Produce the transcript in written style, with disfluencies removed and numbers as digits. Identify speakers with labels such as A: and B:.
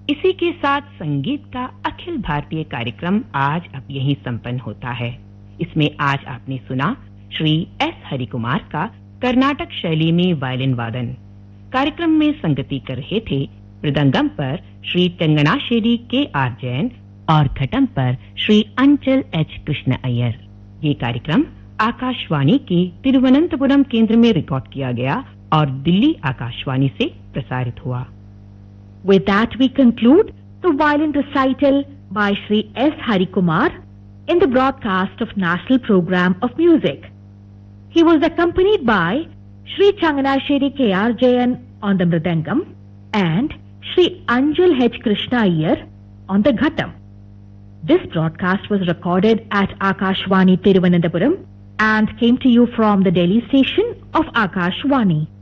A: इसी के साथ संगीत का अखिल भारतीय कार्यक्रम आज अब यहीं संपन्न होता है। इसमें आज आपने सुना श्री एस हरिकुमार का कर्नाटक शैली में वायलिन वादन। कार्यक्रम में संगति कर रहे थे मृदंगम पर श्री तेंगनाशेरी के आर जैन और घटम पर श्री अंचल एच कृष्ण अय्यर। ये कार्यक्रम आकाशवाणी के तिरुवनंतपुरम केंद्र में रिकॉर्ड किया गया और दिल्ली आकाशवाणी से प्रसारित हुआ।
B: With that, we conclude the violin recital by Shri S. Harikumar in the broadcast of National Program of Music. He was accompanied by Shri Changanasheri K.R. Jayan on the Mridangam and Shri Anjal H. Krishna Iyer on the Ghatam. This broadcast was recorded at Akashwani Tiruvananthapuram and came to you from the Delhi station of Akashwani.